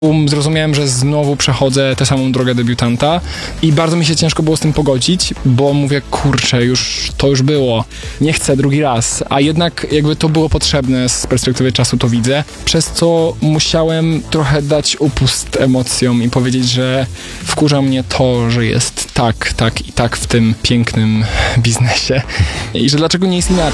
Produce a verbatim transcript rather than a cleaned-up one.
Zrozumiałem, że znowu przechodzę tę samą drogę debiutanta i bardzo mi się ciężko było z tym pogodzić, bo mówię, kurczę, już to już było, nie chcę drugi raz, a jednak jakby to było potrzebne z perspektywy czasu, to widzę, przez co musiałem trochę dać upust emocjom i powiedzieć, że wkurza mnie to, że jest tak, tak i tak w tym pięknym biznesie i że dlaczego nie jest inaczej.